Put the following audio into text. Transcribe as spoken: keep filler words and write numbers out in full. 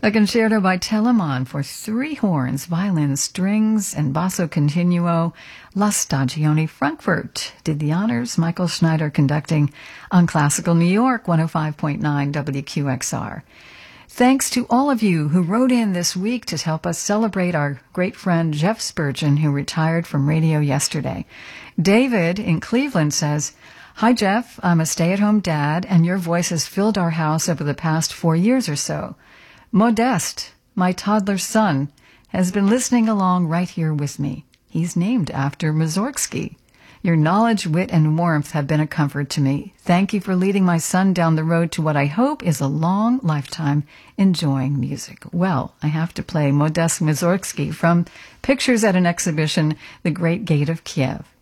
A concerto by Telemann for three horns, violin, strings, and basso continuo. La Stagione Frankfurt did the honors. Michael Schneider conducting on Classical New York, one oh five point nine W Q X R. Thanks to all of you who wrote in this week to help us celebrate our great friend Jeff Spurgeon, who retired from radio yesterday. David in Cleveland says, "Hi, Jeff. I'm a stay-at-home dad, and your voice has filled our house over the past four years or so. Modeste, my toddler son, has been listening along right here with me. He's named after Mussorgsky. Your knowledge, wit, and warmth have been a comfort to me. Thank you for leading my son down the road to what I hope is a long lifetime enjoying music." Well, I have to play Modeste Mussorgsky from Pictures at an Exhibition, The Great Gate of Kiev.